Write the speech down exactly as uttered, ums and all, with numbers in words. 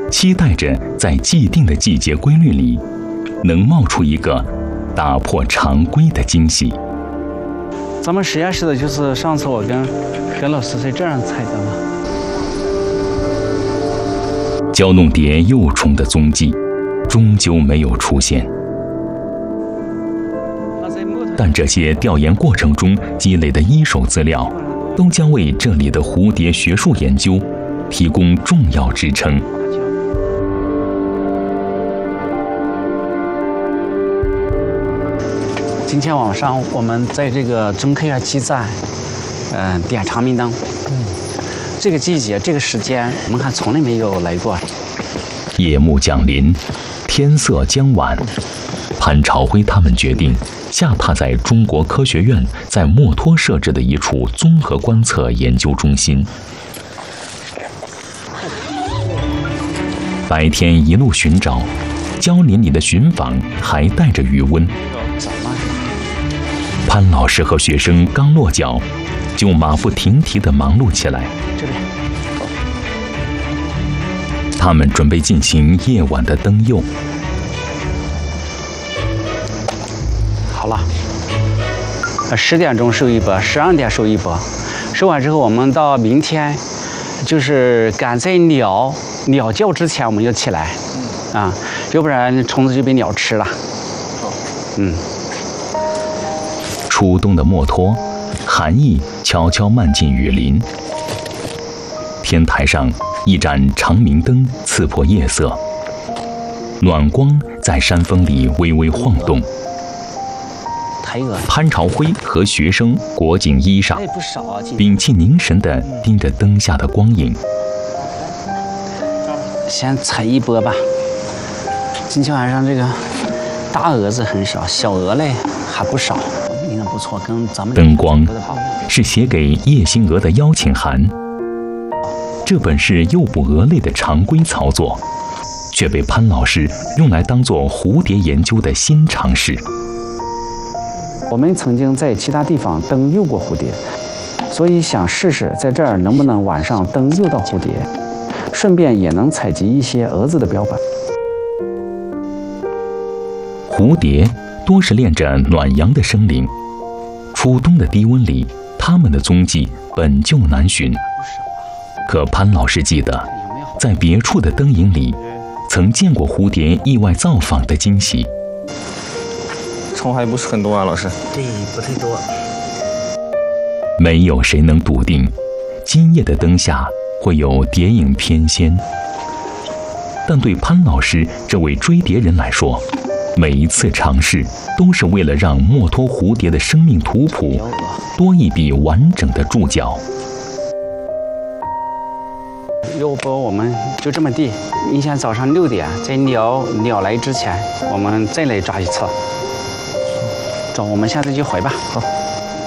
期待着在既定的季节规律里，能冒出一个打破常规的惊喜。 咱们实验室的就是上次我跟何老师在这样采的嘛。 蛟龙蝶幼虫的踪迹终究没有出现，但这些调研过程中积累的一手资料，都将为这里的蝴蝶学术研究提供重要支撑。 今天晚上我们在这个中科院基站，嗯、呃，点长明灯。嗯，这个季节、这个时间，我们还从来没有来过。 夜幕降临，天色将晚，潘朝辉他们决定下榻在中国科学院在墨脱设置的一处综合观测研究中心。白天一路寻找，蕉林里的寻访还带着余温。潘老师和学生刚落脚，就马不停蹄地忙碌起来。 这边， 他们准备进行夜晚的灯诱。 好了，十点钟收一波，十二点收一波，收完之后，我们到明天，就是赶在鸟鸟叫之前，我们就起来，啊，要不然虫子就被鸟吃了。嗯。 初冬的墨脱，寒意悄悄漫进雨林。天台上一盏长明灯刺破夜色，暖光在山峰里微微晃动。潘朝辉和学生裹紧衣裳，屏气凝神地盯着灯下的光影。 先采一波吧。今天晚上这个大蛾子很少，小蛾类还不少。不错，跟咱们灯光是写给夜行蛾的邀请函。这本是诱捕蛾类的常规操作，却被潘老师用来当作蝴蝶研究的新尝试。 我们曾经在其他地方灯诱过蝴蝶，所以想试试在这儿能不能晚上灯诱到蝴蝶，顺便也能采集一些蛾子的标本。 蝴蝶多是恋着暖阳的生灵。初冬的低温里，它们的踪迹本就难寻。可潘老师记得，在别处的灯影里，曾见过蝴蝶意外造访的惊喜。 虫还不是很多啊，老师。 对，不太多。 没有谁能笃定，今夜的灯下会有蝶影翩跹。但对潘老师这位追蝶人来说，每一次尝试都是为了让墨脱蝴蝶的生命图谱多一笔完整的注脚。 要不我们就这么地，明天早上六点，在鸟鸟来之前，我们再来抓一次。走，我们现在就回吧。好。